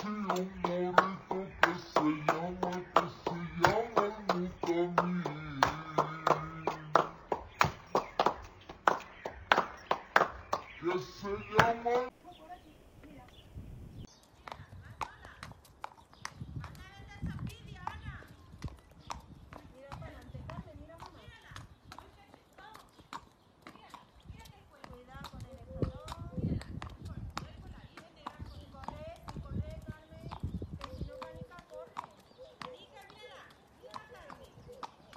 Sí, un morito que se llama el Mutamín. Que se llama